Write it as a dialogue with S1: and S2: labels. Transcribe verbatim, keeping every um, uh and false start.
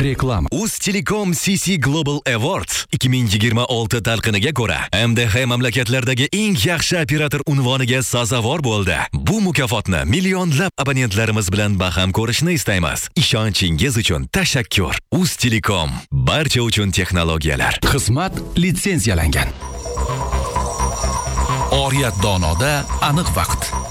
S1: Reklama.
S2: Uztelecom C C Global Awards ikki ming yigirma olti talqiniga ko'ra M D H mamlakatlardagi eng yaxshi operator unvoniga sazovor bo'ldi. Bu mukofotni millionlab abonentlarimiz bilan baham ko'rishni istaymiz. Ishonchingiz uchun tashakkur. Uztelecom, barcha uchun texnologiyalar.
S1: Xizmat litsenziyalangan. Oriyat donoda aniq vaqt.